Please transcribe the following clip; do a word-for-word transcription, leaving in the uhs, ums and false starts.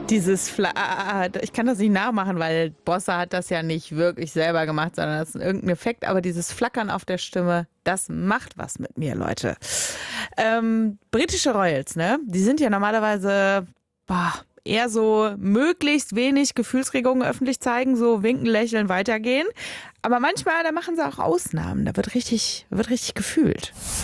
Dieses Fla ah, ah, ich kann das nicht nachmachen, weil Bossa hat das ja nicht wirklich selber gemacht, sondern das ist irgendein Effekt. Aber dieses Flackern auf der Stimme, das macht was mit mir, Leute. Ähm, britische Royals, ne? Die sind ja normalerweise boah, eher so möglichst wenig Gefühlsregungen öffentlich zeigen, so winken, lächeln, weitergehen. Aber manchmal, da machen sie auch Ausnahmen. Da wird richtig, wird richtig gefühlt.